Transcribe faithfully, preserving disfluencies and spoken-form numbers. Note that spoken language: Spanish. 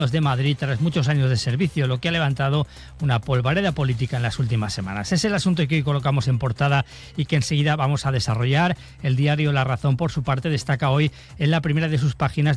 de Madrid tras muchos años de servicio, lo que ha levantado una polvareda política en las últimas semanas. Es el asunto que hoy colocamos en portada y que enseguida vamos a desarrollar. El diario La Razón, por su parte, destaca hoy en la primera de sus páginas